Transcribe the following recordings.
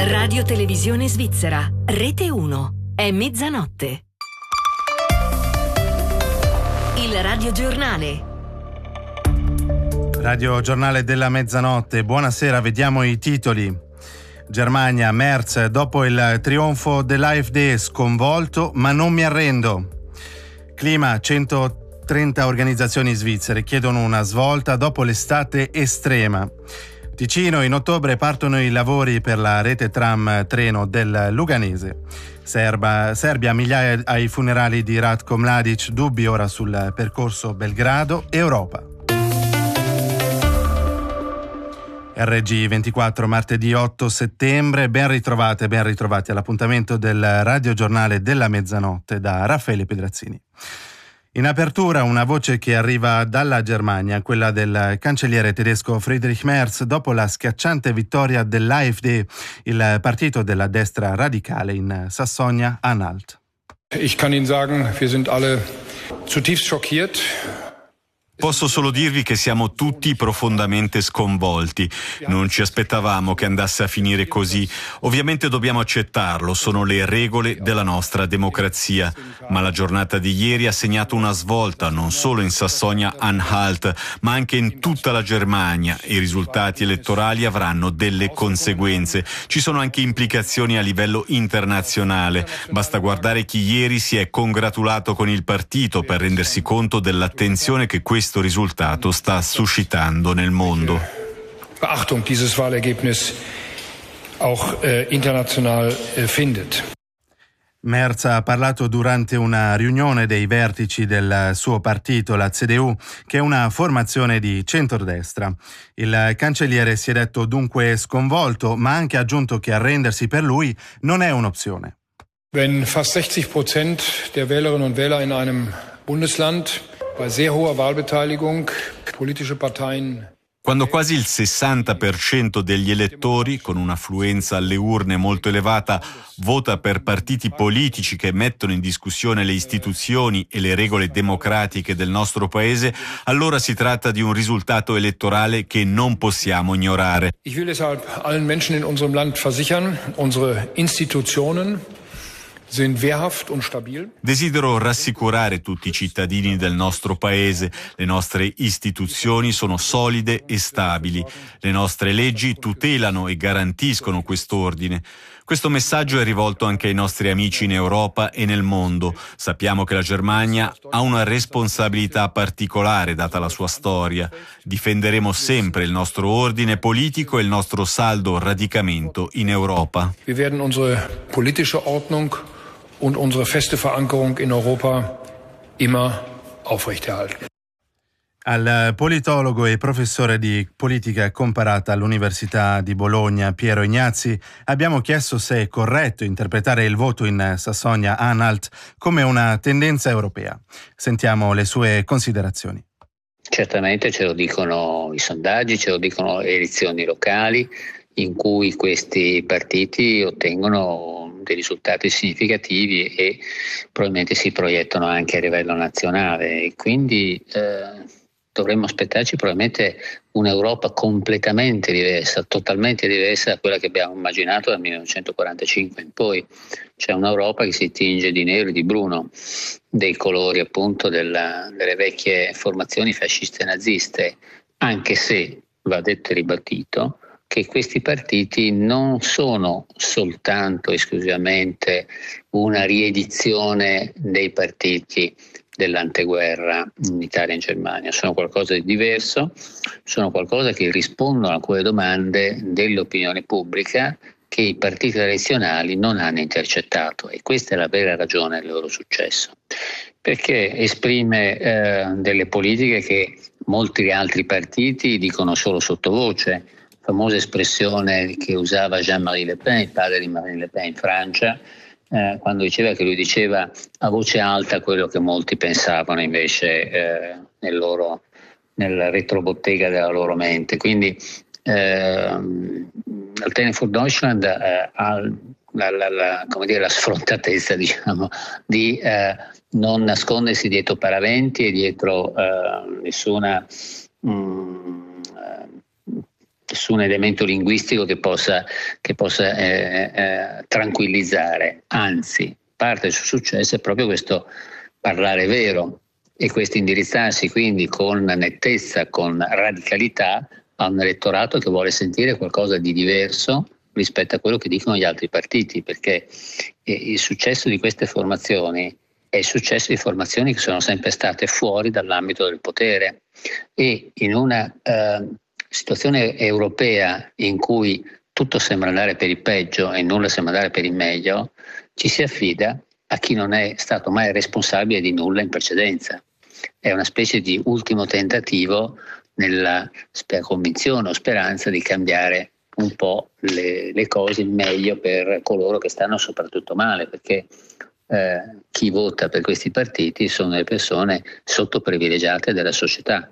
Radio Televisione Svizzera, Rete 1, è mezzanotte. Il radiogiornale. Radiogiornale della mezzanotte, buonasera, vediamo i titoli. Germania, Merz, dopo il trionfo dell'AfD, sconvolto ma non mi arrendo. Clima, 130 organizzazioni svizzere chiedono una svolta dopo l'estate estrema. Ticino, in ottobre partono i lavori per la rete tram treno del Luganese. Serbia, migliaia ai funerali di Ratko Mladic, dubbi ora sul percorso Belgrado-Europa. RG24, martedì 8 settembre, ben ritrovati all'appuntamento del radiogiornale della mezzanotte da Raffaele Pedrazzini. In apertura una voce che arriva dalla Germania, quella del cancelliere tedesco Friedrich Merz, dopo la schiacciante vittoria dell'AfD, il partito della destra radicale in Sassonia-Anhalt. Ich kann Ihnen sagen, wir sind alle zutiefst schockiert. Posso solo dirvi che siamo tutti profondamente sconvolti. Non ci aspettavamo che andasse a finire così. Ovviamente dobbiamo accettarlo, sono le regole della nostra democrazia. Ma la giornata di ieri ha segnato una svolta non solo in Sassonia-Anhalt, ma anche in tutta la Germania. I risultati elettorali avranno delle conseguenze. Ci sono anche implicazioni a livello internazionale. Basta guardare chi ieri si è congratulato con il partito per rendersi conto dell'attenzione che questo risultato sta suscitando nel mondo. Beachtung dieses Wahlergebnis auch international findet. Merz ha parlato durante una riunione dei vertici del suo partito, la CDU, che è una formazione di centrodestra. Il cancelliere si è detto dunque sconvolto, ma ha anche aggiunto che arrendersi per lui non è un'opzione. Wenn fast 60% der Wählerinnen und Wähler in einem Bundesland bei sehr hoher Wahlbeteiligung politische Parteien. Quando quasi il 60% degli elettori, con un'affluenza alle urne molto elevata, vota per partiti politici che mettono in discussione le istituzioni e le regole democratiche del nostro paese, allora si tratta di un risultato elettorale che non possiamo ignorare. Ich will deshalb allen Menschen in unserem Land versichern, unsere Institutionen sind wehrhaft und stabil. Desidero rassicurare tutti i cittadini del nostro paese. Le nostre istituzioni sono solide e stabili. Le nostre leggi tutelano e garantiscono quest'ordine. Questo messaggio è rivolto anche ai nostri amici in Europa e nel mondo. Sappiamo che la Germania ha una responsabilità particolare data la sua storia. Difenderemo sempre il nostro ordine politico e il nostro saldo radicamento in Europa. Wir werden unsere politische Ordnung und unsere feste Verankerung in Europa immer aufrechterhalten. Al politologo e professore di politica comparata all'Università di Bologna, Piero Ignazzi, abbiamo chiesto se è corretto interpretare il voto in Sassonia-Anhalt come una tendenza europea. Sentiamo le sue considerazioni. Certamente ce lo dicono i sondaggi, ce lo dicono le elezioni locali, in cui questi partiti ottengono dei risultati significativi e probabilmente si proiettano anche a livello nazionale, e quindi dovremmo aspettarci probabilmente un'Europa completamente diversa, totalmente diversa da quella che abbiamo immaginato dal 1945 in poi. C'è un'Europa che si tinge di nero e di bruno, dei colori appunto delle vecchie formazioni fasciste e naziste, anche se, va detto e ribadito, che questi partiti non sono soltanto esclusivamente una riedizione dei partiti dell'anteguerra in Italia e in Germania, sono qualcosa di diverso, sono qualcosa che rispondono a quelle domande dell'opinione pubblica che i partiti tradizionali non hanno intercettato, e questa è la vera ragione del loro successo, perché esprime delle politiche che molti altri partiti dicono solo sottovoce. Famosa espressione che usava Jean-Marie Le Pen, il padre di Marine Le Pen in Francia, quando diceva che lui diceva a voce alta quello che molti pensavano invece nel retrobottega della loro mente. Quindi Alternative für Deutschland ha la sfrontatezza, diciamo, di non nascondersi dietro paraventi e dietro nessuna nessun elemento linguistico che possa tranquillizzare, anzi parte del suo successo è proprio questo parlare vero e questo indirizzarsi quindi con nettezza, con radicalità a un elettorato che vuole sentire qualcosa di diverso rispetto a quello che dicono gli altri partiti, perché il successo di queste formazioni è il successo di formazioni che sono sempre state fuori dall'ambito del potere, e in una situazione europea in cui tutto sembra andare per il peggio e nulla sembra andare per il meglio, ci si affida a chi non è stato mai responsabile di nulla in precedenza. È una specie di ultimo tentativo nella convinzione o speranza di cambiare un po' le cose in meglio per coloro che stanno soprattutto male, perché chi vota per questi partiti sono le persone sottoprivilegiate della società.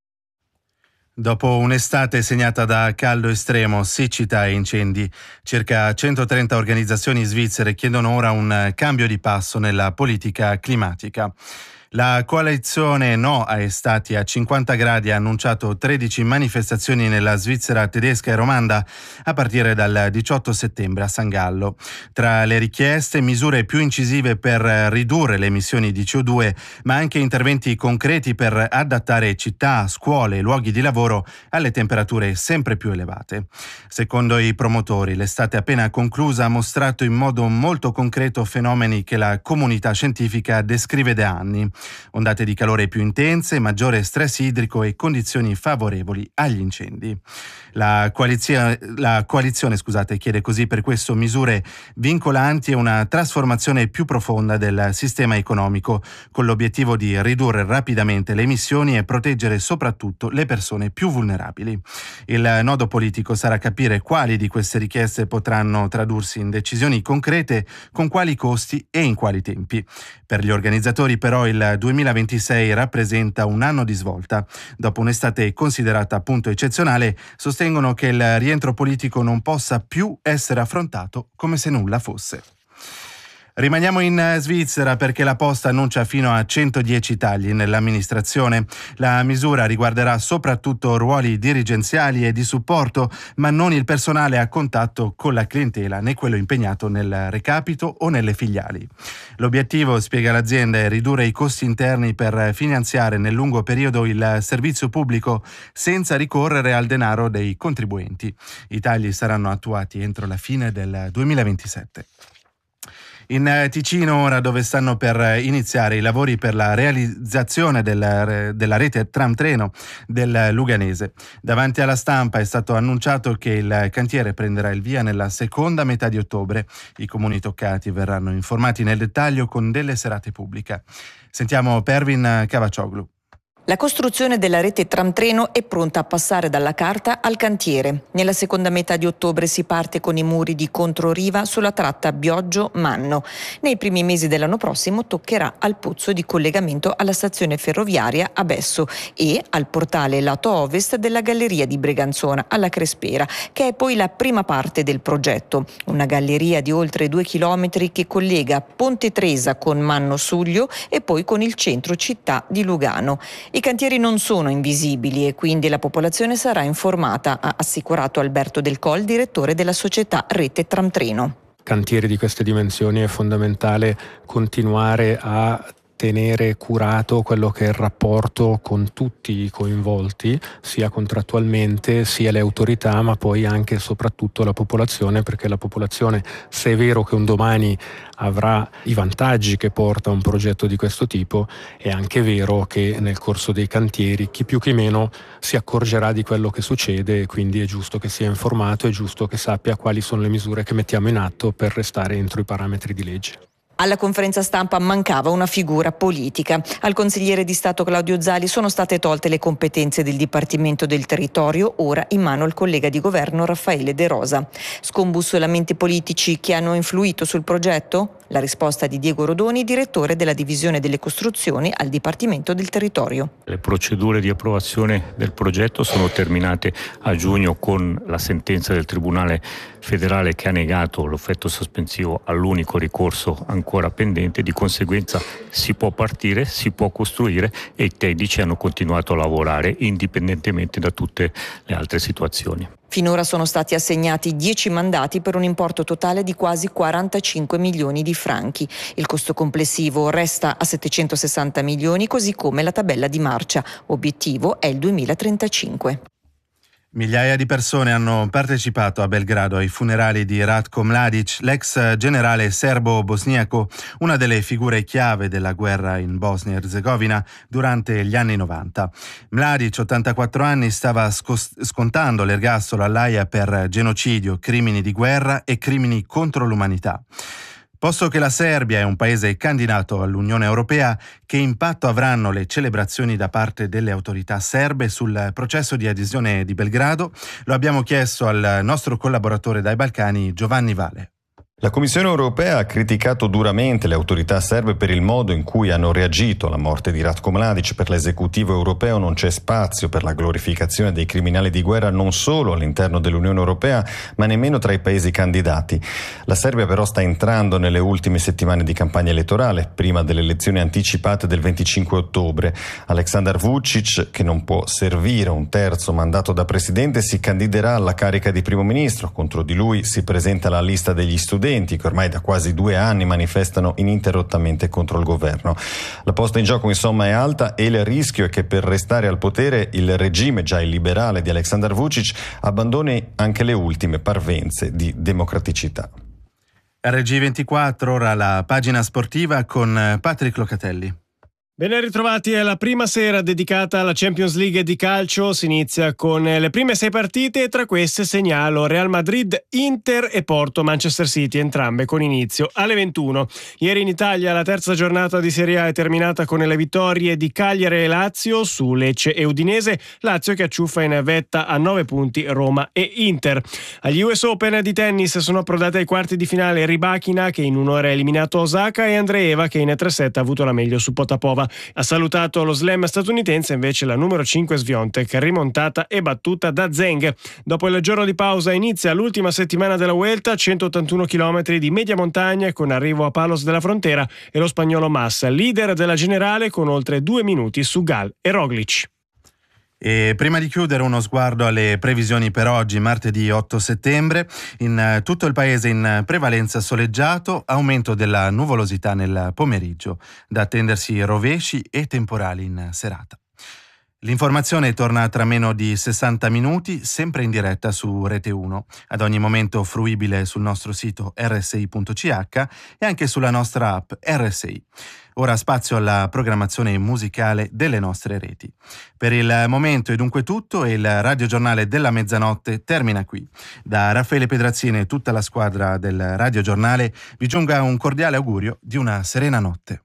Dopo un'estate segnata da caldo estremo, siccità e incendi, circa 130 organizzazioni svizzere chiedono ora un cambio di passo nella politica climatica. La coalizione No ai Stati a 50 gradi ha annunciato 13 manifestazioni nella Svizzera tedesca e romanda a partire dal 18 settembre a San Gallo. Tra le richieste, misure più incisive per ridurre le emissioni di CO2, ma anche interventi concreti per adattare città, scuole e luoghi di lavoro alle temperature sempre più elevate. Secondo i promotori, l'estate appena conclusa ha mostrato in modo molto concreto fenomeni che la comunità scientifica descrive da anni. Ondate di calore più intense, maggiore stress idrico e condizioni favorevoli agli incendi. La coalizione chiede così per questo misure vincolanti e una trasformazione più profonda del sistema economico, con l'obiettivo di ridurre rapidamente le emissioni e proteggere soprattutto le persone più vulnerabili. Il nodo politico sarà capire quali di queste richieste potranno tradursi in decisioni concrete, con quali costi e in quali tempi. Per gli organizzatori però il 2026 rappresenta un anno di svolta. Dopo un'estate considerata appunto eccezionale, sostengono che il rientro politico non possa più essere affrontato come se nulla fosse. Rimaniamo in Svizzera perché la Posta annuncia fino a 110 tagli nell'amministrazione. La misura riguarderà soprattutto ruoli dirigenziali e di supporto, ma non il personale a contatto con la clientela né quello impegnato nel recapito o nelle filiali. L'obiettivo, spiega l'azienda, è ridurre i costi interni per finanziare nel lungo periodo il servizio pubblico senza ricorrere al denaro dei contribuenti. I tagli saranno attuati entro la fine del 2027. In Ticino ora, dove stanno per iniziare i lavori per la realizzazione della rete tram-treno del Luganese. Davanti alla stampa è stato annunciato che il cantiere prenderà il via nella seconda metà di ottobre. I comuni toccati verranno informati nel dettaglio con delle serate pubbliche. Sentiamo Pervin Cavacioglu. La costruzione della rete tram-treno è pronta a passare dalla carta al cantiere. Nella seconda metà di ottobre si parte con i muri di controriva sulla tratta Bioggio-Manno. Nei primi mesi dell'anno prossimo toccherà al pozzo di collegamento alla stazione ferroviaria a Besso e al portale lato ovest della galleria di Breganzona alla Crespera, che è poi la prima parte del progetto. Una galleria di oltre 2 chilometri che collega Ponte Tresa con Manno Suglio e poi con il centro città di Lugano. I cantieri non sono invisibili e quindi la popolazione sarà informata, ha assicurato Alberto Del Col, direttore della società Rete Tram-Treno. Cantieri di queste dimensioni è fondamentale continuare a tenere curato quello che è il rapporto con tutti i coinvolti, sia contrattualmente, sia le autorità, ma poi anche e soprattutto la popolazione, perché la popolazione, se è vero che un domani avrà i vantaggi che porta un progetto di questo tipo, è anche vero che nel corso dei cantieri chi più chi meno si accorgerà di quello che succede, e quindi è giusto che sia informato, è giusto che sappia quali sono le misure che mettiamo in atto per restare entro i parametri di legge. Alla conferenza stampa mancava una figura politica. Al consigliere di Stato Claudio Zali sono state tolte le competenze del Dipartimento del Territorio, ora in mano al collega di governo Raffaele De Rosa. Scombussolamenti politici che hanno influito sul progetto? La risposta di Diego Rodoni, direttore della Divisione delle Costruzioni al Dipartimento del Territorio. Le procedure di approvazione del progetto sono terminate a giugno con la sentenza del Tribunale federale che ha negato l'effetto sospensivo all'unico ricorso ancora ancora pendente, di conseguenza si può partire, si può costruire e i tecnici hanno continuato a lavorare indipendentemente da tutte le altre situazioni. Finora sono stati assegnati 10 mandati per un importo totale di quasi 45 milioni di franchi. Il costo complessivo resta a 760 milioni, così come la tabella di marcia. Obiettivo è il 2035. Migliaia di persone hanno partecipato a Belgrado ai funerali di Ratko Mladic, l'ex generale serbo-bosniaco, una delle figure chiave della guerra in Bosnia e Erzegovina durante gli anni 90. Mladic, 84 anni, stava scontando l'ergastolo all'Aia per genocidio, crimini di guerra e crimini contro l'umanità. Posto che la Serbia è un paese candidato all'Unione Europea, che impatto avranno le celebrazioni da parte delle autorità serbe sul processo di adesione di Belgrado? Lo abbiamo chiesto al nostro collaboratore dai Balcani, Giovanni Vale. La Commissione europea ha criticato duramente le autorità serbe per il modo in cui hanno reagito alla morte di Ratko Mladic. Per l'esecutivo europeo non c'è spazio per la glorificazione dei criminali di guerra non solo all'interno dell'Unione Europea, ma nemmeno tra i paesi candidati. La Serbia però sta entrando nelle ultime settimane di campagna elettorale, prima delle elezioni anticipate del 25 ottobre. Aleksandar Vučić, che non può servire un terzo mandato da presidente, si candiderà alla carica di primo ministro. Contro di lui si presenta la lista degli studenti, che ormai da quasi 2 anni manifestano ininterrottamente contro il governo. La posta in gioco insomma è alta e il rischio è che per restare al potere il regime già illiberale di Aleksandar Vučić abbandoni anche le ultime parvenze di democraticità. RG24, ora la pagina sportiva con Patrick Locatelli. Ben ritrovati alla prima sera dedicata alla Champions League di calcio. Si inizia con le prime 6 partite e tra queste segnalo Real Madrid, Inter e Porto Manchester City, entrambe con inizio alle 21. Ieri in Italia la terza giornata di Serie A è terminata con le vittorie di Cagliari e Lazio su Lecce e Udinese, Lazio che acciuffa in vetta a 9 punti Roma e Inter. Agli US Open di tennis sono approdate ai quarti di finale Rybakina, che in un'ora ha eliminato Osaka, e Andreeva, che in 3-7 ha avuto la meglio su Potapova. Ha salutato lo slam statunitense invece la numero 5 Swiatek, rimontata e battuta da Zheng. Dopo il giorno di pausa inizia l'ultima settimana della Vuelta, 181 km di media montagna con arrivo a Palos della Frontera e lo spagnolo Massa, leader della generale con oltre 2 minuti su Gal e Roglic. E prima di chiudere uno sguardo alle previsioni per oggi, martedì 8 settembre. In tutto il paese in prevalenza soleggiato, aumento della nuvolosità nel pomeriggio, da attendersi rovesci e temporali in serata. L'informazione torna tra meno di 60 minuti, sempre in diretta su Rete 1, ad ogni momento fruibile sul nostro sito rsi.ch e anche sulla nostra app RSI. Ora spazio alla programmazione musicale delle nostre reti. Per il momento è dunque tutto e il radiogiornale della mezzanotte termina qui. Da Raffaele Pedrazzini e tutta la squadra del radiogiornale vi giunga un cordiale augurio di una serena notte.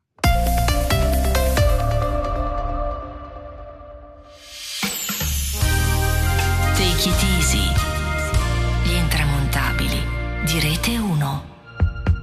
Take it easy.